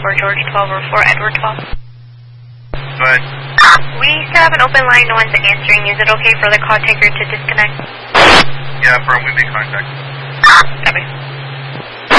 for George 12 or for Edward 12. But We still have an open line, no one's answering. Is it okay for the call taker to disconnect? yeah, firm, we make contact. Copy.